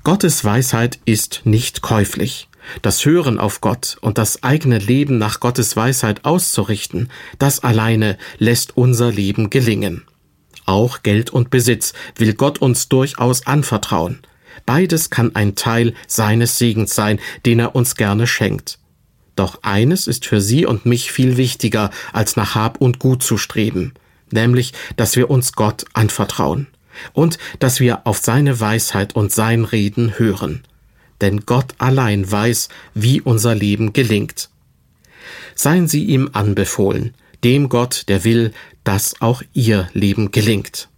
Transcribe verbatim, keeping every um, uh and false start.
Gottes Weisheit ist nicht käuflich. Das Hören auf Gott und das eigene Leben nach Gottes Weisheit auszurichten, das alleine lässt unser Leben gelingen. Auch Geld und Besitz will Gott uns durchaus anvertrauen. Beides kann ein Teil seines Segens sein, den er uns gerne schenkt. Doch eines ist für Sie und mich viel wichtiger, als nach Hab und Gut zu streben, nämlich, dass wir uns Gott anvertrauen und dass wir auf seine Weisheit und sein Reden hören. Denn Gott allein weiß, wie unser Leben gelingt. Seien Sie ihm anbefohlen, dem Gott, der will, dass auch Ihr Leben gelingt.